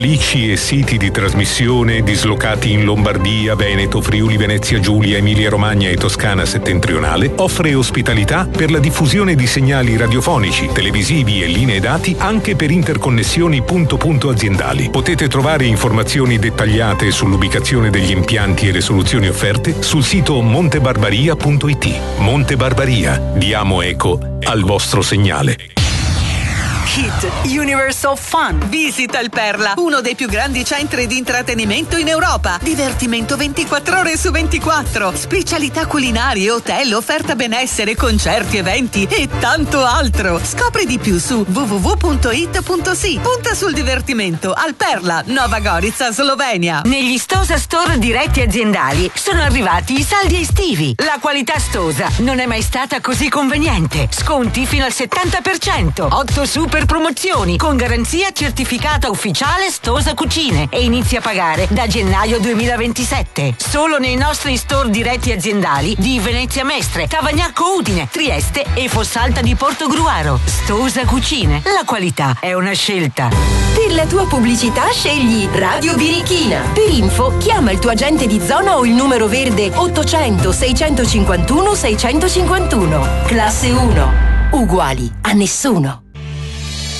Licci e siti di trasmissione dislocati in Lombardia, Veneto, Friuli, Venezia Giulia, Emilia Romagna e Toscana settentrionale, offre ospitalità per la diffusione di segnali radiofonici, televisivi e linee dati anche per interconnessioni punto-punto aziendali. Potete trovare informazioni dettagliate sull'ubicazione degli impianti e le soluzioni offerte sul sito montebarbaria.it. Monte Barbaria, diamo eco al vostro segnale. Hit Universe of Fun. Visita il Perla, uno dei più grandi centri di intrattenimento in Europa. Divertimento 24 ore su 24. Specialità culinarie, hotel, offerta benessere, concerti, eventi e tanto altro. Scopri di più su www.it.si. Punta sul divertimento al Perla, Nova Gorica, Slovenia. Negli Stosa Store diretti aziendali sono arrivati i saldi estivi. La qualità Stosa non è mai stata così conveniente. Sconti fino al 70%. 8 super promozioni con garanzia certificata ufficiale Stosa Cucine e inizi a pagare da gennaio 2027. Solo nei nostri store diretti aziendali di Venezia Mestre, Tavagnacco Udine, Trieste e Fossalta di Portogruaro. Stosa Cucine, la qualità è una scelta. Per la tua pubblicità scegli Radio Birichina. Per info chiama il tuo agente di zona o il numero verde 800 651 651. Classe 1. Uguali a nessuno.